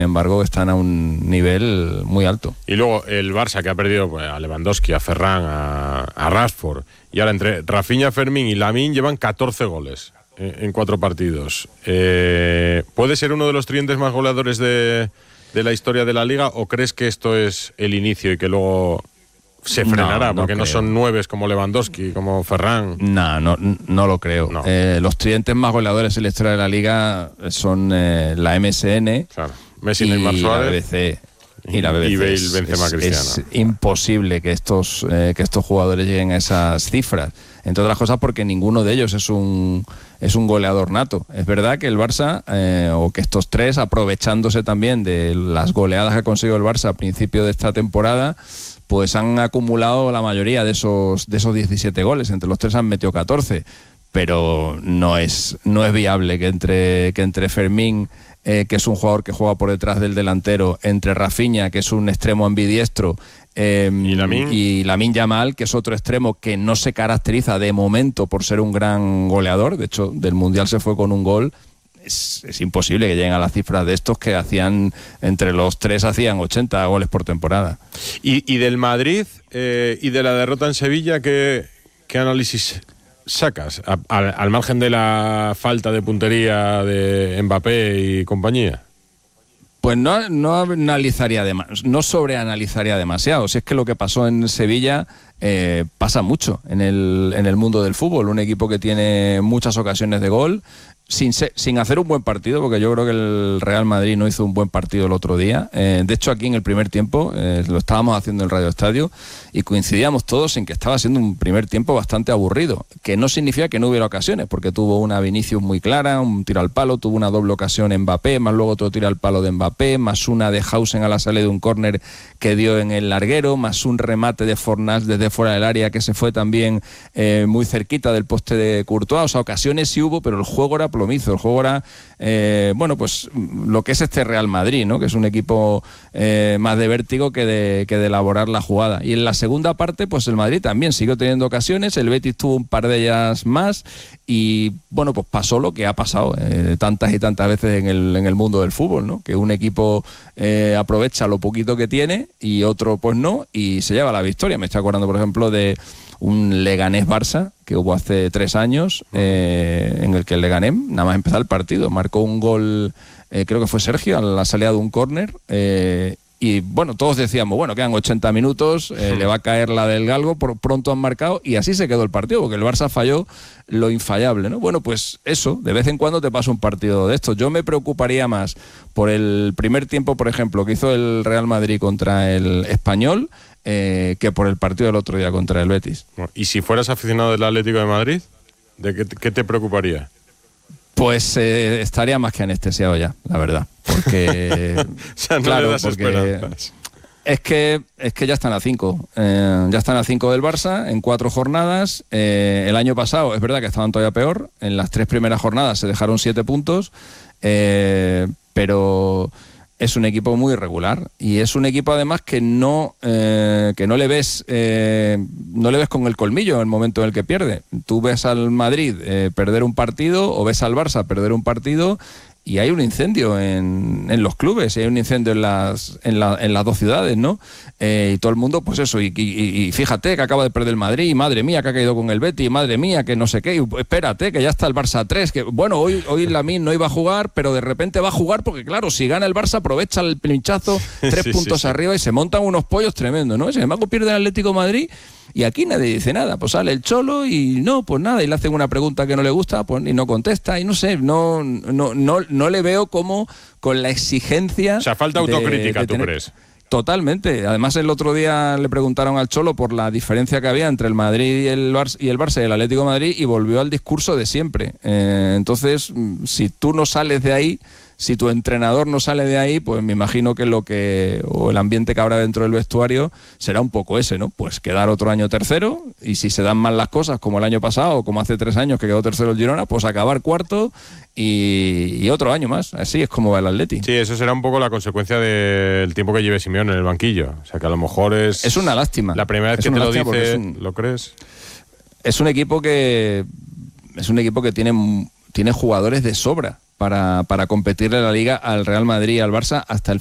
embargo, están a un nivel muy alto. Y luego el Barça, que ha perdido pues, a Lewandowski, a Ferran, a Rashford, y ahora entre Rafinha, Fermín y Lamine llevan 14 goles en 4 partidos. ¿Puede ser uno de los tridentes más goleadores de la historia de la Liga, o crees que esto es el inicio y que luego se frenará? Porque no son 9 como Lewandowski, como Ferran. No lo creo. No. Los tridentes más goleadores en la historia de la Liga son la MSN, Claro. Messi, Neymar, Suárez, la BBC. Y la BBC. Y Bale, Benzema, Cristiano. Es imposible que estos jugadores lleguen a esas cifras. Entre otras cosas porque ninguno de ellos es un goleador nato. Es verdad que el Barça, o que estos tres, aprovechándose también de las goleadas que ha conseguido el Barça a principio de esta temporada, pues han acumulado la mayoría de esos 17 goles. Entre los tres han metido 14. Pero no es viable que entre Fermín, que es un jugador que juega por detrás del delantero, entre Rafinha, que es un extremo ambidiestro, y Lamine Yamal, que es otro extremo que no se caracteriza de momento por ser un gran goleador. De hecho, del Mundial se fue con un gol. Es imposible que lleguen a las cifras de estos, que hacían, entre los tres hacían 80 goles por temporada. Y del Madrid y de la derrota en Sevilla, ¿qué análisis sacas? Al margen de la falta de puntería de Mbappé y compañía. Pues no analizaría no sobreanalizaría demasiado. Si es que lo que pasó en Sevilla pasa mucho en el mundo del fútbol. Un equipo que tiene muchas ocasiones de gol, sin hacer un buen partido, porque yo creo que el Real Madrid no hizo un buen partido el otro día. De hecho, aquí en el primer tiempo lo estábamos haciendo en Radio Estadio y coincidíamos todos en que estaba siendo un primer tiempo bastante aburrido, que no significa que no hubiera ocasiones, porque tuvo una Vinicius muy clara, un tiro al palo, tuvo una doble ocasión en Mbappé, más luego otro tiro al palo de Mbappé, más una de Hausen a la salida de un córner que dio en el larguero, más un remate de Fornals desde fuera del área que se fue también muy cerquita del poste de Courtois. O sea, ocasiones sí hubo, pero el juego era plomizo. El juego era, pues lo que es este Real Madrid, ¿no? Que es un equipo más de vértigo que de elaborar la jugada. Y en la segunda parte, pues el Madrid también siguió teniendo ocasiones, el Betis tuvo un par de ellas más y, bueno, pues pasó lo que ha pasado tantas y tantas veces en el mundo del fútbol, ¿no? Que un equipo aprovecha lo poquito que tiene y otro pues no, y se lleva la victoria. Me estoy acordando, por ejemplo, de un Leganés-Barça que hubo hace 3 años, en el que el Leganés, nada más empezar el partido, marcó un gol, creo que fue Sergio, a la salida de un córner, y bueno, todos decíamos, bueno, quedan 80 minutos, le va a caer la del galgo, pronto han marcado, y así se quedó el partido, porque el Barça falló lo infallable, ¿no? Bueno, pues eso, de vez en cuando te pasa un partido de esto. Yo me preocuparía más por el primer tiempo, por ejemplo, que hizo el Real Madrid contra el Español, que por el partido del otro día contra el Betis. ¿Y si fueras aficionado del Atlético de Madrid, de qué te preocuparía? Pues estaría más que anestesiado ya, la verdad. Porque o sea, no claro, le das esperanzas. Es que ya están a 5. Ya están a 5 del Barça en 4 jornadas. El año pasado es verdad que estaban todavía peor. En las 3 primeras jornadas se dejaron 7 puntos. Pero es un equipo muy irregular. Y es un equipo además que no le ves con el colmillo en el momento en el que pierde. Tú ves al Madrid perder un partido, o ves al Barça perder un partido, y hay un incendio en los clubes, y hay un incendio en las 2 ciudades, ¿no? Y todo el mundo, pues eso, y fíjate que acaba de perder el Madrid, y madre mía que ha caído con el Betis, madre mía que no sé qué, y espérate que ya está el Barça 3, que bueno, hoy Lamine no iba a jugar, pero de repente va a jugar porque claro, si gana el Barça aprovecha el pinchazo, 3 puntos arriba, y se montan unos pollos tremendos, ¿no? Sin embargo pierde el Atlético de Madrid, y aquí nadie dice nada, pues sale el Cholo y no, pues nada, y le hacen una pregunta que no le gusta, pues y no contesta, y no sé, no le veo como con la exigencia. O sea, falta autocrítica, ¿tú crees? Totalmente. Además, el otro día le preguntaron al Cholo por la diferencia que había entre el Madrid y el Barça y el Atlético de Madrid, y volvió al discurso de siempre. Entonces, si tú no sales de ahí, si tu entrenador no sale de ahí, pues me imagino que el ambiente que habrá dentro del vestuario será un poco ese, ¿no? Pues quedar otro año tercero, y si se dan mal las cosas, como el año pasado, o como hace 3 años que quedó tercero el Girona, pues acabar cuarto y otro año más. Así es como va el Atleti. Sí, eso será un poco la consecuencia del tiempo que lleve Simeone en el banquillo. O sea, que a lo mejor es una lástima. La primera vez que te lo dice, ¿lo crees? Es un equipo que tiene jugadores de sobra para competirle la Liga al Real Madrid y al Barça hasta el